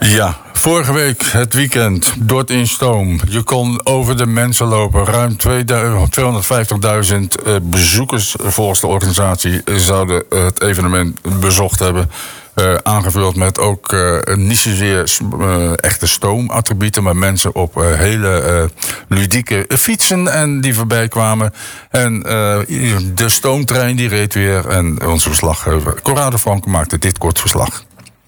Ja, vorige week het weekend, Dort in stoom. Je kon over de mensen lopen. Ruim 250.000 bezoekers volgens de organisatie zouden het evenement bezocht hebben. Aangevuld met ook niet zozeer echte stoomattribuuten, maar mensen op hele ludieke fietsen en die voorbij kwamen. En de stoomtrein die reed weer en onze verslaggever Corrado Franco maakte dit kort verslag.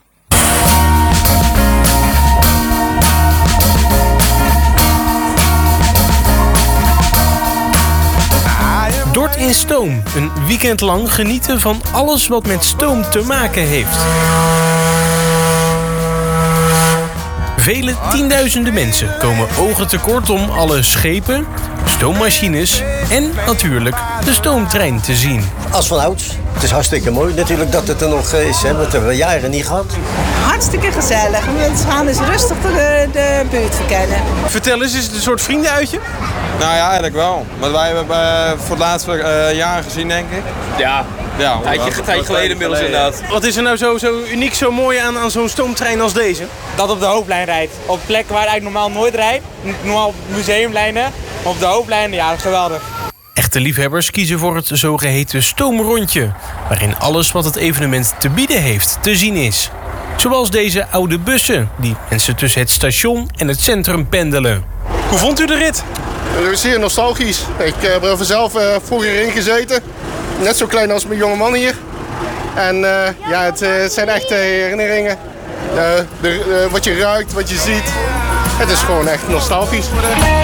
Dort in stoom. Een weekend lang genieten van alles wat met stoom te maken heeft. Vele tienduizenden mensen komen ogen tekort om alle schepen, stoommachines en natuurlijk de stoomtrein te zien. Als van ouds. Het is hartstikke mooi natuurlijk dat het er nog is. Hè. Dat hebben we jaren niet gehad. Hartstikke gezellig. We gaan eens rustig de buurt verkennen. Vertel eens, is het een soort vriendenuitje? Nou ja, eigenlijk wel. Want wij hebben voor het laatste jaar gezien, denk ik. Ja, een tijdje geleden inmiddels inderdaad. Wat is er nou zo uniek, zo mooi aan zo'n stoomtrein als deze? Dat op de hoofdlijn rijdt. Op plekken waar het eigenlijk normaal nooit rijdt. Normaal op museumlijnen. Maar op de hoofdlijn, ja, dat is geweldig. Echte liefhebbers kiezen voor het zogeheten stoomrondje, waarin alles wat het evenement te bieden heeft te zien is. Zoals deze oude bussen, die mensen tussen het station en het centrum pendelen. Hoe vond u de rit? Zeer nostalgisch. Ik heb er vanzelf vroeger in gezeten. Net zo klein als mijn jonge man hier. En het zijn echte herinneringen. Wat je ruikt, wat je ziet. Het is gewoon echt nostalgisch.